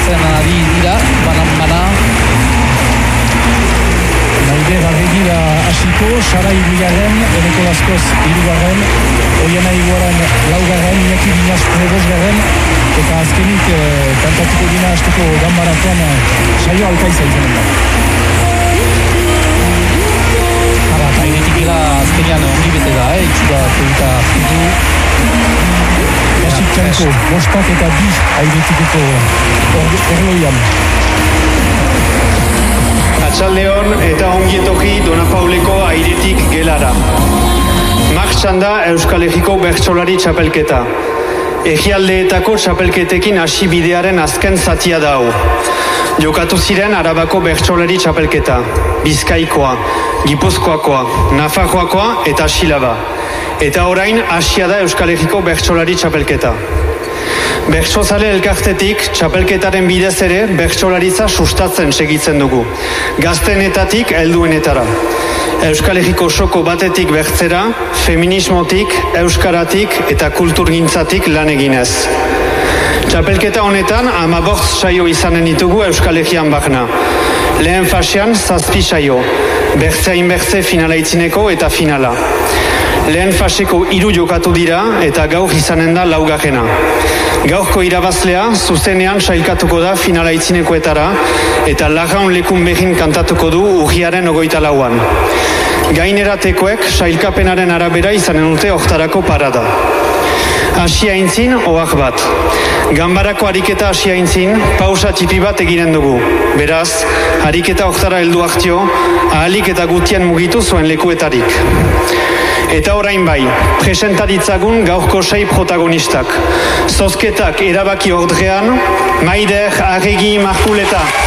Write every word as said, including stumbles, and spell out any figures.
sartzen ari dira, banan-bana. Naider arregira hasiko, Sara Ibigarren, Eneko Laskoz Irugarren, Oiana Iguaren Laugarren, Iñaki Binazko Bosgarren, eta azkenik eh, kantatuko dina hasteko ganbarakoan saio alkaiza izanen da. Hala, eta iretik gila azkenean ongi bete da, eh? Itxura eta fridu. Kasik txanko, bostak eta bi airetikeko orloian. Atxaldeon eta ongietoki Dona Pauleko airetik gelara. Martxan da Euskal Herriko bertsolari txapelketa. Egialdeetako txapelketekin hasi bidearen azken zatia da hau. Jokatu ziren Arabako bertsolari txapelketa. Bizkaikoa, Gipuzkoakoa, Nafarroakoa eta Silaba. Eta orain hasia da Euskal Herriko bertsolari txapelketa. Bertsozale elkartetik txapelketaren bidez ere bertsolaritza sustatzen segitzen dugu. Gaztenetatik helduenetara. Euskal Herriko soko batetik bertzera, feminismotik, euskaratik eta kulturgintzatik lan eginez. Txapelketa honetan hamabost saio izanen ditugu Euskal Herrian barna. Lehen fasean zazpi saio, bertzein bertze finala itzineko eta finala. Lehen faseko hiru jokatu dira eta gaur izanen da laugarrena. Gaurko irabazlea zuzenean sailkatuko da finala itzinekoetara eta Larraun lekun behin kantatuko du urriaren ogoita lauan. Gaineratekoek sailkapenaren arabera izanen dute hortarako parada. Asia intzin, oak bat. Ganbarako ariketa asia intzin, pausa txipi bat eginen dugu. Beraz, ariketa hortara heldu hartio, ahalik eta gutien mugitu zuen lekuetarik. Eta orain bai, presentaritzagun gaurko sei protagonistak. Zozketak erabaki ordrean, Maider, Arregi, Markuleta.